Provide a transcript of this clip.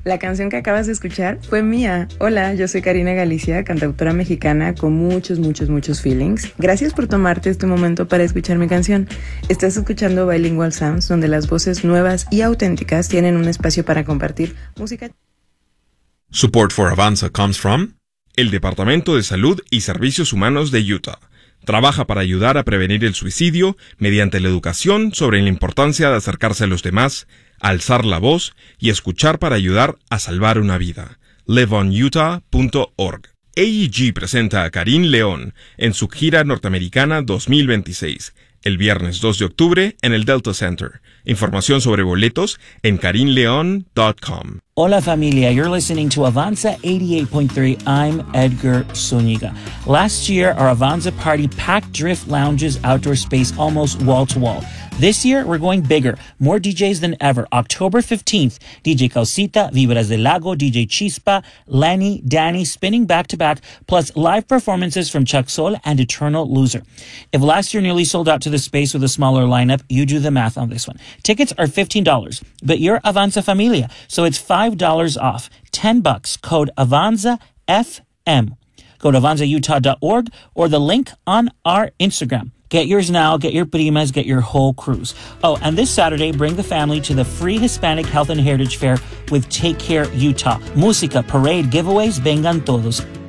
La canción que acabas de escuchar fue mía. Hola, yo soy Karina Galicia, cantautora mexicana con muchos feelings. Gracias por tomarte este momento para escuchar mi canción. Estás escuchando Bilingual Sounds, donde las voces nuevas y auténticas tienen un espacio para compartir música. Support for Avanza comes from el Departamento de Salud y Servicios Humanos de Utah. Trabaja para ayudar a prevenir el suicidio mediante la educación sobre la importancia de acercarse a los demás, alzar la voz y escuchar para ayudar a salvar una vida. liveonutah.org. AEG presenta a Karin León en su gira norteamericana 2026, el viernes 2 de octubre en el Delta Center. Información sobre boletos en karinleon.com. Hola familia, you're listening to Avanza 88.3. I'm Edgar Zuniga. Last year, our Avanza party packed Drift Lounge's outdoor space almost wall to wall. This year, we're going bigger. More DJs than ever. October 15th, DJ Causita, Vibras del Lago, DJ Chispa, Lenny, Danny, spinning back-to-back, plus live performances from Chuck Sol and Eternal Loser. If last year nearly sold out to the space with a smaller lineup, you do the math on this one. Tickets are $15, but you're Avanza Familia, so it's $5 off. $10, code Avanza FM. Go to avanzautah.org or the link on our Instagram. Get yours now, get your primas, get your whole cruise. Oh, and this Saturday, bring the family to the free Hispanic Health and Heritage Fair with Take Care Utah. Música, parade, giveaways, vengan todos.